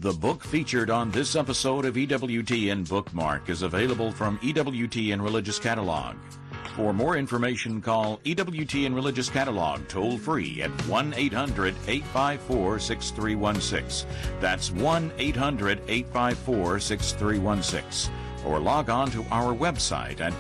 The book featured on this episode of EWTN Bookmark is available from EWTN Religious Catalog. For more information, call EWTN Religious Catalog toll-free at 1-800-854-6316. That's 1-800-854-6316. Or log on to our website at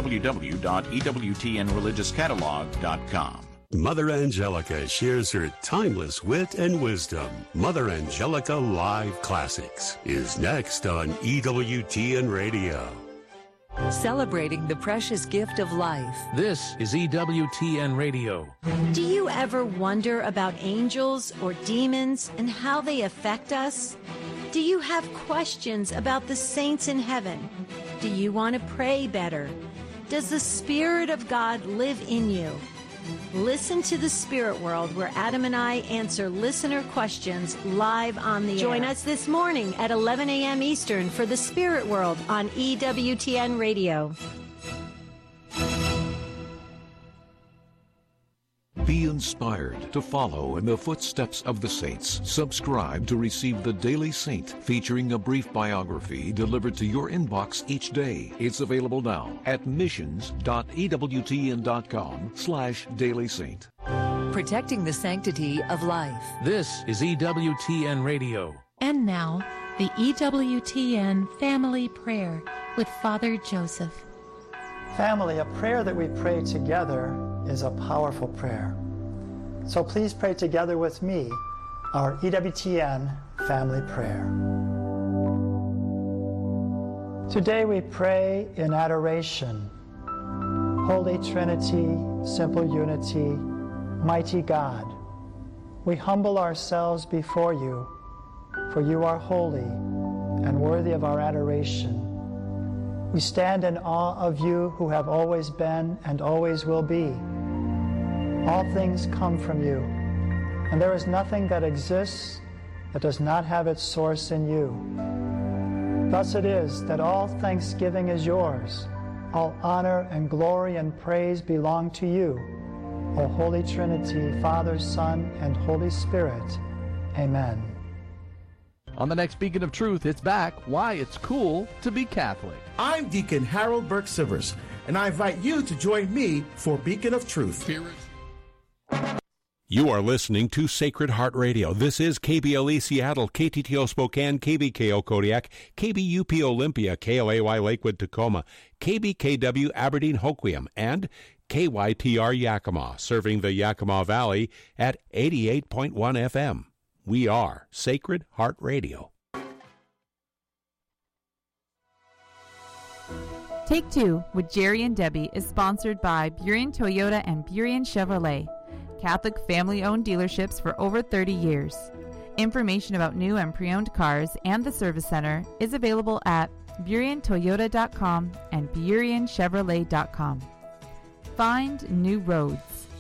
www.ewtnreligiouscatalog.com. Mother Angelica shares her timeless wit and wisdom. Mother Angelica Live Classics is next on EWTN Radio. Celebrating the precious gift of life. This is EWTN Radio. Do you ever wonder about angels or demons and how they affect us? Do you have questions about the saints in heaven? Do you want to pray better? Does the Spirit of God live in you? Listen to The Spirit World, where Adam and I answer listener questions live on the air. Join us this morning at 11 a.m. Eastern for The Spirit World on EWTN Radio. Be inspired to follow in the footsteps of the saints. Subscribe to receive the Daily Saint, featuring a brief biography delivered to your inbox each day. It's available now at missions.ewtn.com/Daily Saint. Protecting the sanctity of life. This is EWTN Radio. And now, the EWTN Family Prayer with Father Joseph. Family, a prayer that we pray together is a powerful prayer. So please pray together with me our EWTN family prayer. Today we pray in adoration. Holy Trinity, simple unity, mighty God, we humble ourselves before you, for you are holy and worthy of our adoration. We stand in awe of you who have always been and always will be. All things come from you, and there is nothing that exists that does not have its source in you. Thus it is that all thanksgiving is yours. All honor and glory and praise belong to you, O Holy Trinity, Father, Son, and Holy Spirit. Amen. On the next Beacon of Truth, it's back, Why It's Cool to Be Catholic. I'm Deacon Harold Burke-Sivers, and I invite you to join me for Beacon of Truth. You are listening to Sacred Heart Radio. This is KBLE Seattle, KTTO Spokane, KBKO Kodiak, KBUP Olympia, KLAY Lakewood Tacoma, KBKW Aberdeen Hoquiam, and KYTR Yakima, serving the Yakima Valley at 88.1 FM. We are Sacred Heart Radio. Take Two with Jerry and Debbie is sponsored by Burien Toyota and Burien Chevrolet, Catholic family-owned dealerships for over 30 years. Information about new and pre-owned cars and the service center is available at BurienToyota.com and BurienChevrolet.com. Find new roads.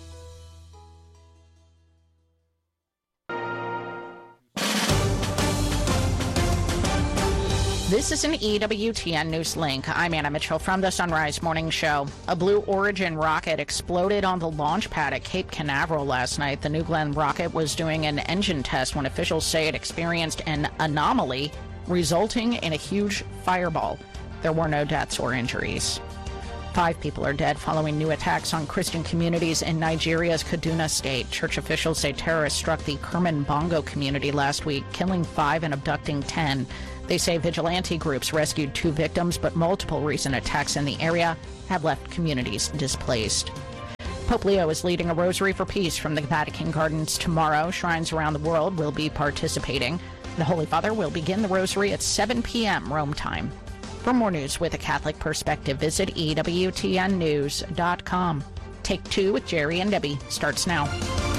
This is an EWTN News Link. I'm Anna Mitchell from the Sunrise Morning Show. A Blue Origin rocket exploded on the launch pad at Cape Canaveral last night. The New Glenn rocket was doing an engine test when officials say it experienced an anomaly, resulting in a huge fireball. There were no deaths or injuries. 5 people are dead following new attacks on Christian communities in Nigeria's Kaduna state. Church officials say terrorists struck the Kerman Bongo community last week, killing 5 and abducting 10. They say vigilante groups rescued 2 victims, but multiple recent attacks in the area have left communities displaced. Pope Leo is leading a Rosary for Peace from the Vatican Gardens tomorrow. Shrines around the world will be participating. The Holy Father will begin the Rosary at 7 p.m. Rome time. For more news with a Catholic perspective, visit EWTNnews.com. Take Two with Jerry and Debbie starts now.